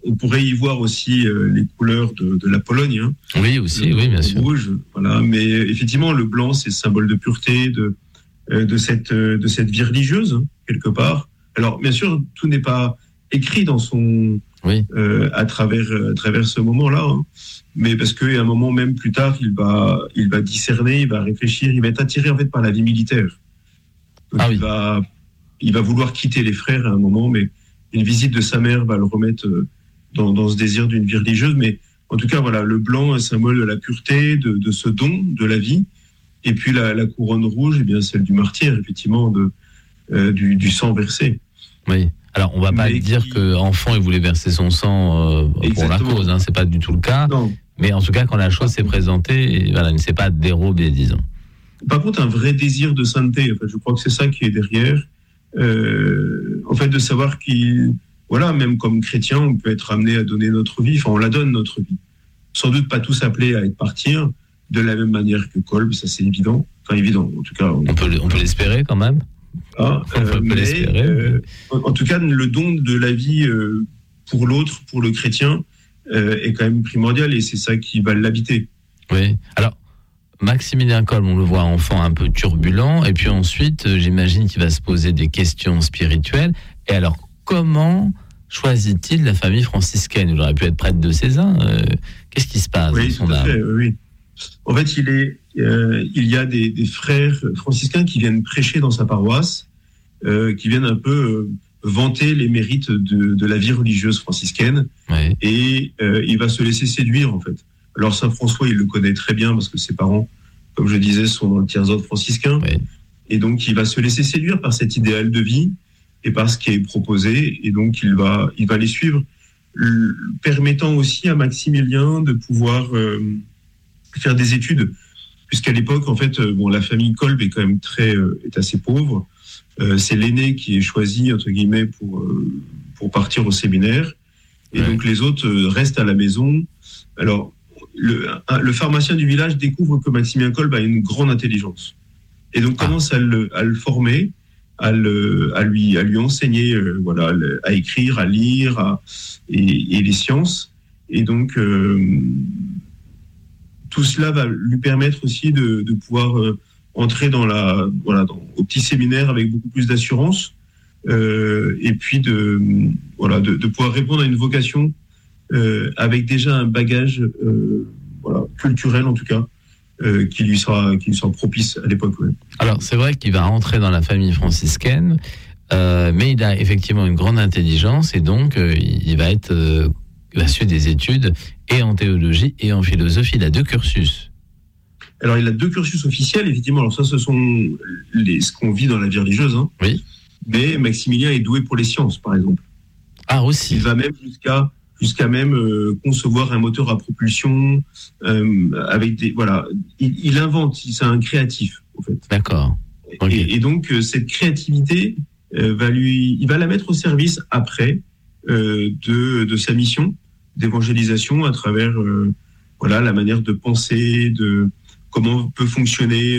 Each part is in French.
on pourrait y voir aussi les couleurs de la Pologne. Hein. Oui, aussi, oui, bien sûr. Rouge, voilà. Mais effectivement, le blanc, c'est le symbole de pureté, de cette vie religieuse, hein, quelque part. Alors, bien sûr, tout n'est pas écrit dans son... Oui. À travers ce moment-là, hein. Mais parce qu'à un moment même plus tard, il va discerner, il va réfléchir, il va être attiré en fait par la vie militaire. Donc il va vouloir quitter les frères à un moment, mais une visite de sa mère va le remettre dans ce désir d'une vie religieuse. Mais en tout cas, voilà, le blanc est un symbole de la pureté, de ce don de la vie, et puis la couronne rouge, eh bien celle du martyr, effectivement, du sang versé. Oui. Alors, on ne va pas dire qu'enfant, il voulait verser son sang pour la cause, hein, c'est pas du tout le cas. Non. Mais en tout cas, quand la chose s'est présentée, voilà, il ne s'est pas dérobé, disons. Par contre, un vrai désir de sainteté, en fait, je crois que c'est ça qui est derrière. En fait, de savoir voilà, même comme chrétien, on peut être amené à donner notre vie, enfin, on la donne notre vie. Sans doute pas tous appelés à être martyrs, de la même manière que Kolb, ça c'est évident. Enfin, évident, en tout cas. On peut l'espérer quand même. En tout cas, le don de la vie pour l'autre, pour le chrétien, est quand même primordial et c'est ça qui va l'habiter. Oui. Alors, Maximilien Kolb, on le voit enfant un peu turbulent, et puis ensuite, j'imagine qu'il va se poser des questions spirituelles. Et alors, comment choisit-il la famille franciscaine ? Il aurait pu être prêtre de Cézanne. Qu'est-ce qui se passe dans son âme ? Oui. En fait, il y a des frères franciscains qui viennent prêcher dans sa paroisse, qui viennent un peu vanter les mérites de la vie religieuse franciscaine. Oui. Et il va se laisser séduire, en fait. Alors, Saint François, il le connaît très bien parce que ses parents, comme je disais, sont dans le tiers-ordre franciscain. Oui. Et donc, il va se laisser séduire par cet idéal de vie et par ce qui est proposé. Et donc, il va les suivre, permettant aussi à Maximilien de pouvoir faire des études. Puisqu'à l'époque, en fait, la famille Kolb est quand même est assez pauvre. C'est l'aîné qui est choisi, entre guillemets, pour partir au séminaire. Et donc, les autres restent à la maison. Alors, le pharmacien du village découvre que Maximilien Kolb a une grande intelligence. Et donc, commence à le former, à lui enseigner, à écrire, à lire, et les sciences. Et donc, tout cela va lui permettre aussi de pouvoir entrer au petit séminaire avec beaucoup plus d'assurance, et puis de pouvoir répondre à une vocation avec déjà un bagage culturel en tout cas qui lui sera propice à l'époque. Ouais. Alors c'est vrai qu'il va rentrer dans la famille franciscaine, mais il a effectivement une grande intelligence et donc il va suivre des études et en théologie et en philosophie. Il a 2 cursus. Alors il a 2 cursus officiels, effectivement. Alors ça, ce sont ce qu'on vit dans la vie religieuse. Hein. Oui. Mais Maximilien est doué pour les sciences, par exemple. Ah, aussi. Il va même jusqu'à même concevoir un moteur à propulsion avec des il invente, c'est un créatif en fait. D'accord. Okay. Et donc cette créativité il va la mettre au service après de sa mission d'évangélisation à travers la manière de penser, de comment peut fonctionner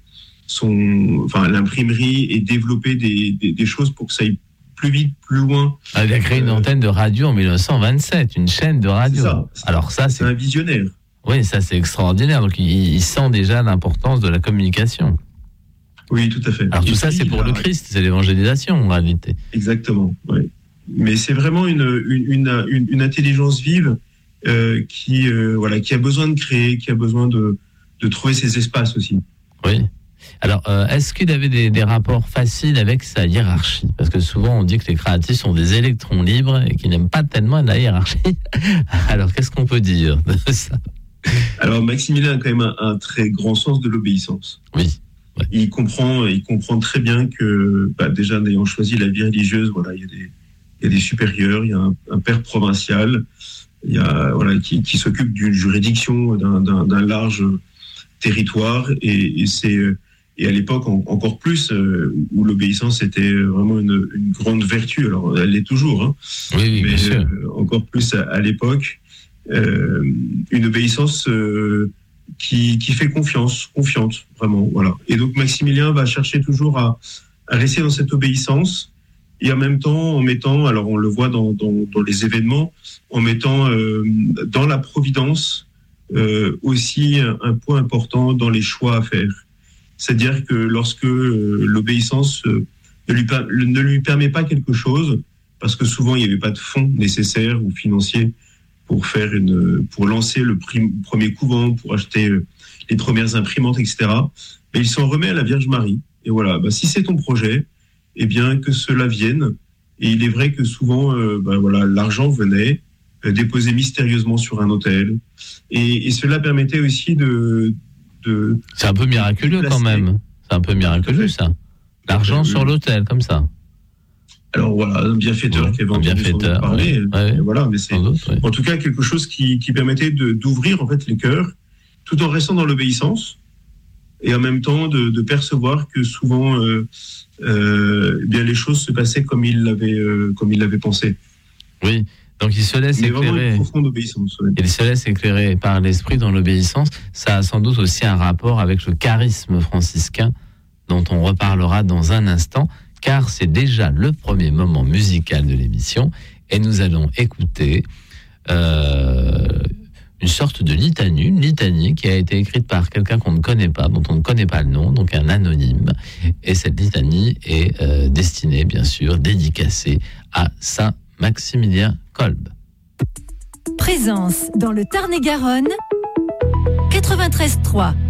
l'imprimerie et développer des choses pour que ça aille plus vite, plus loin. Il a créé une antenne de radio en 1927, une chaîne de radio. Alors ça, c'est un visionnaire. Oui, ça c'est extraordinaire. Donc il sent déjà l'importance de la communication. Oui, tout à fait. Alors tout ça, c'est pour le Christ, c'est l'évangélisation en réalité. Exactement. Oui. Mais c'est vraiment une intelligence vive qui a besoin de créer, qui a besoin de trouver ses espaces aussi. Oui. Alors, est-ce qu'il avait des rapports faciles avec sa hiérarchie ? Parce que souvent, on dit que les créatifs sont des électrons libres et qu'ils n'aiment pas tellement la hiérarchie. Alors, qu'est-ce qu'on peut dire de ça ? Alors, Maximilien a quand même un très grand sens de l'obéissance. Oui. Ouais. Il comprend très bien que, déjà, en ayant choisi la vie religieuse, il y a des supérieurs, il y a un père provincial, il y a, qui s'occupe d'une juridiction, d'un large territoire, et à l'époque encore plus, où l'obéissance était vraiment une grande vertu. Alors elle l'est toujours, hein, oui, mais bien sûr. Encore plus à l'époque, une obéissance qui fait confiante, vraiment. Voilà. Et donc Maximilien va chercher toujours à rester dans cette obéissance et en même temps en mettant, alors on le voit dans les événements, en mettant dans la providence aussi un point important dans les choix à faire. C'est-à-dire que lorsque l'obéissance ne lui permet pas quelque chose, parce que souvent il n'y avait pas de fonds nécessaires ou financiers pour lancer le premier couvent, pour acheter les premières imprimantes, etc. Mais il s'en remet à la Vierge Marie. Et voilà, si c'est ton projet, eh bien que cela vienne. Et il est vrai que souvent, l'argent venait déposer mystérieusement sur un autel, et cela permettait aussi de c'est un peu miraculeux quand même. C'est un peu miraculeux ça. L'argent sur l'autel comme ça. Alors voilà, un bienfaiteur qui avait entendu parler. Ouais. Voilà, mais c'est en tout cas quelque chose qui permettait d'ouvrir en fait les cœurs, tout en restant dans l'obéissance, et en même temps de percevoir que souvent bien les choses se passaient comme il l'avait pensé. Oui. Donc il se laisse éclairer. Vraiment une profonde obéissance. Ouais. Il se laisse éclairer par l'esprit dans l'obéissance. Ça a sans doute aussi un rapport avec le charisme franciscain dont on reparlera dans un instant, car c'est déjà le premier moment musical de l'émission et nous allons écouter une sorte de litanie, une litanie qui a été écrite par quelqu'un qu'on ne connaît pas, dont on ne connaît pas le nom, donc un anonyme. Et cette litanie est destinée, bien sûr, dédicacée à Saint Maximilien Kolb. Présence dans le Tarn-et-Garonne, 93.3.